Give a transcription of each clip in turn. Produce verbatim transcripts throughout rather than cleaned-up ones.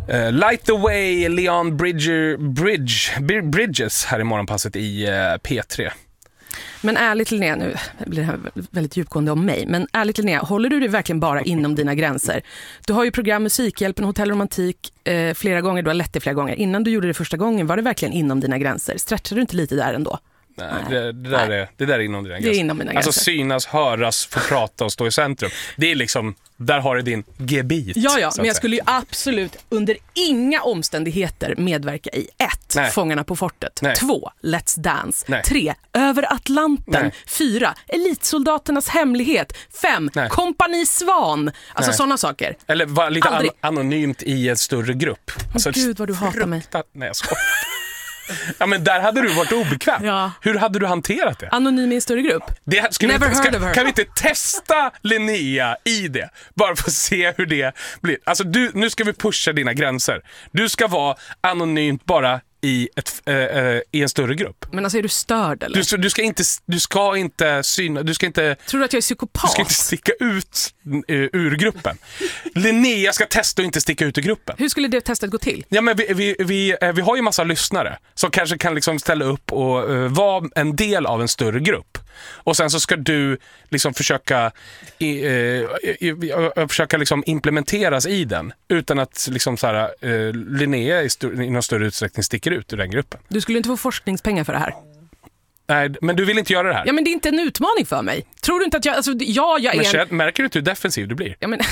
Uh, Light the Way, Leon Bridger, Bridge, Bridges här i morgonpasset i uh, P tre. Men ärligt Linnea, nu blir det här väldigt djupgående om mig, men ärligt Linnea, håller du dig verkligen bara inom dina gränser? Du har ju program Musikhjälpen, Hotell Romantik eh, flera gånger, du har lett det flera gånger. Innan du gjorde det första gången, var det verkligen inom dina gränser? Stretchade du inte lite där ändå? Nej, det, det, där är, det där är inom dina gränser. Det är inom mina gränser. Alltså synas, höras, få prata och stå i centrum. Det är liksom, där har du din gebit. Ja, ja, men jag skulle ju absolut under inga omständigheter medverka i ett, Nej. Fångarna på fortet. Nej. Två, Let's Dance. Nej. Tre, Över Atlanten. Nej. Fyra, Elitsoldaternas hemlighet. Fem, Nej. Kompani Svan. Alltså sådana saker. Eller var lite an- Aldrig. anonymt i en större grupp. Alltså, Gud vad du hatar mig. Nej, jag skojar. Ja, men där hade du varit obekväm. Ja. Hur hade du hanterat det? Anonym i en större grupp. Det skulle Never vi, heard ska, of her. Kan vi inte testa Linnea i det? Bara för att se hur det blir. Alltså du, nu ska vi pusha dina gränser. Du ska vara anonymt bara i, ett, äh, äh, i en större grupp. Men alltså är du störd eller? Du, du ska inte du ska inte syna, du ska inte Tror du att jag är psykopat? Du ska inte sticka ut uh, ur gruppen. Linnea ska testa att inte sticka ut ur gruppen. Hur skulle det testet gå till? Ja, men vi, vi, vi, vi har ju massa lyssnare som kanske kan liksom ställa upp och uh, vara en del av en större grupp. Och sen så ska du liksom försöka i, uh, i, uh, försöka liksom implementeras i den utan att liksom så här, uh, Linnea i, st- i någon större utsträckning sticker ut ur den gruppen. Du skulle inte få forskningspengar för det här. Nej, men du vill inte göra det här. Ja, men det är inte en utmaning för mig. Tror du inte att jag... Alltså, ja, jag är... Men en... märker du inte hur defensiv du blir? Ja, men...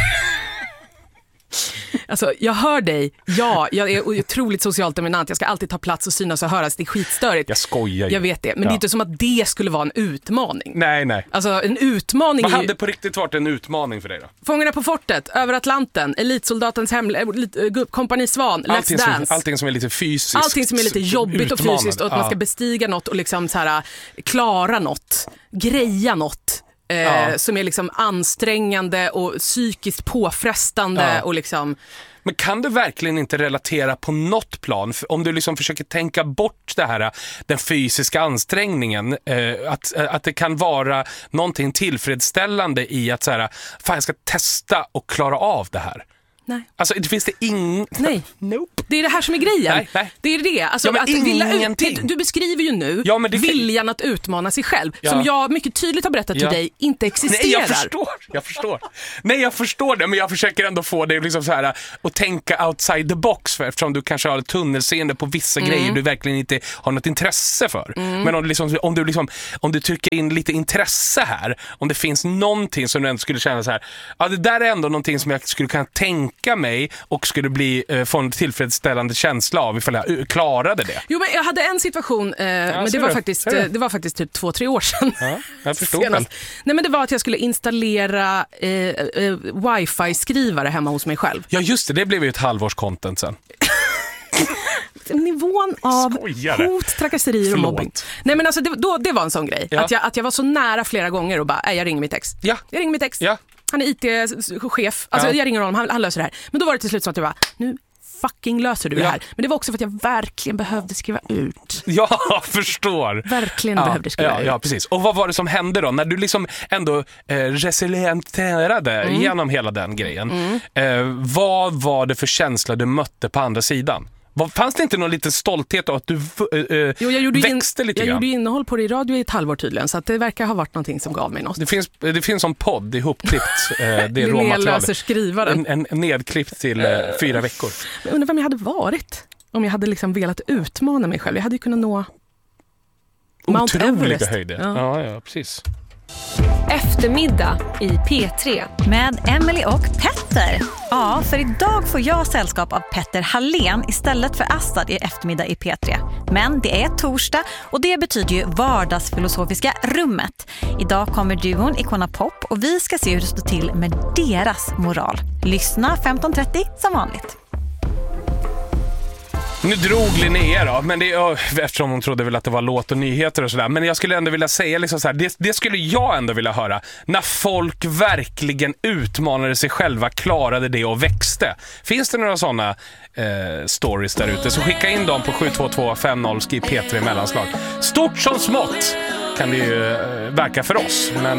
Alltså, jag hör dig. Ja, jag är otroligt socialt dominant. Jag ska alltid ta plats och synas och höras. Det är skitstörigt. Jag skojar ju. Jag vet det. Men ja. det är inte som att det skulle vara en utmaning. Nej, nej. Alltså, en utmaning... Vad är ju... hade på riktigt varit en utmaning för dig då? Fångarna på fortet, Över Atlanten, Elitsoldatens hemlighet, Kompani Svan, Let's allting Dance. Som, allting som är lite fysiskt. Allting som är lite jobbigt och fysiskt och att ja. man ska bestiga något och liksom så här, klara något, greja något. Eh, ja. Som är liksom ansträngande och psykiskt påfrestande ja. och liksom... Men kan du verkligen inte relatera på något plan om du liksom försöker tänka bort det här, den fysiska ansträngningen, eh, att, att det kan vara någonting tillfredsställande i att så här, fan jag ska testa och klara av det här. Nej. Alltså det finns det ing... Nej. Nope. Det är det här som är grejen. Nej, nej. Det är det. Alltså, Ja, men att vilja ingenting. ut, du beskriver ju nu Ja, men det kan- viljan att utmana sig själv. Ja. Som jag mycket tydligt har berättat Ja. till dig inte existerar. Nej, jag förstår. Jag förstår. Nej, jag förstår det, men jag försöker ändå få dig liksom så här att tänka outside the box, för eftersom du kanske har ett tunnelseende på vissa Mm. grejer du verkligen inte har något intresse för. Mm. Men om du liksom om du liksom om du trycker in lite intresse här, om det finns någonting som du ändå skulle känna så här, ja det där är ändå någonting som jag skulle kunna tänka mig och skulle bli eh, få en tillfredsställande känsla av ifall jag uh, klarade det. Jo, men jag hade en situation, eh, men det var, faktiskt, det. eh, det var faktiskt typ två, tre år sedan. Ja, jag förstod väl. Nej, men det var att jag skulle installera eh, eh, wifi-skrivare hemma hos mig själv. Ja, just det. Det blev ju ett halvårs content sen. Nivån av Skojare. hot, trakasserier och Förlåt. mobbing. Nej, men alltså det, då, det var en sån grej. Ja. Att, jag, att jag var så nära flera gånger och bara, äh, jag ringer mitt ex. Ja. Jag ringer mitt ex. Ja. Han är I T-chef. Alltså Ja. jag ringer honom, han, han löser det här. Men då var det till slut så att jag bara, nu fucking löser du det Ja. här. Men det var också för att jag verkligen behövde skriva ut. Ja, jag förstår. Verkligen ja, behövde skriva ja, ut. ja, precis. Och vad var det som hände då? När du liksom ändå eh, resilienterade Mm. genom hela den grejen. Mm. Eh, vad var det för känsla du mötte på andra sidan? Vad, fanns det inte någon liten stolthet av att du eh, jo, jag gjorde växte in, lite jag grann? gjorde innehåll på det i radio i ett halvår tydligen. Så att det verkar ha varit någonting som gav mig något. Det finns, det finns som podd ihopklippt. Eh, det är Linnea råmaterialet. löser skrivaren. En, en nedklippt till eh, fyra veckor. Jag undrar vem jag hade varit. Om jag hade liksom velat utmana mig själv. Jag hade ju kunnat nå Mount Otroliga Everest. höjder. Ja. Ja, ja, precis. Eftermiddag i P tre. Med Emily och Petter. Ja, för idag får jag sällskap av Petter Hallén istället för Astad i Eftermiddag i P tre. Men det är torsdag och det betyder ju vardagsfilosofiska rummet. Idag kommer duon Icona Pop och vi ska se hur det står till med deras moral. Lyssna femton trettio som vanligt. Nu drog Linnea då, men det, ja, eftersom hon trodde väl att det var låt och nyheter och sådär. Men jag skulle ändå vilja säga liksom så här, det, det skulle jag ändå vilja höra. När folk verkligen utmanade sig själva, klarade det och växte. Finns det några sådana eh, stories där ute, så skicka in dem på sju två två fem noll, skriv P tre mellanslag. Stort som smått kan det ju eh, verka för oss, men